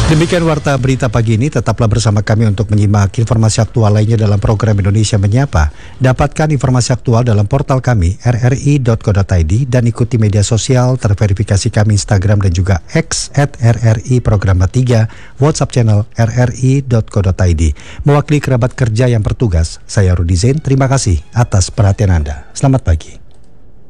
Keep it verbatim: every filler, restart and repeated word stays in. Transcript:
Demikian warta berita pagi ini, tetaplah bersama kami untuk menyimak informasi aktual lainnya dalam program Indonesia Menyapa. Dapatkan informasi aktual dalam portal kami r r i dot co dot i d dan ikuti media sosial terverifikasi kami Instagram dan juga X at r r i programa tiga, WhatsApp channel r r i dot co dot i d. Mewakili kerabat kerja yang bertugas, saya Rudi Zain, terima kasih atas perhatian Anda. Selamat pagi.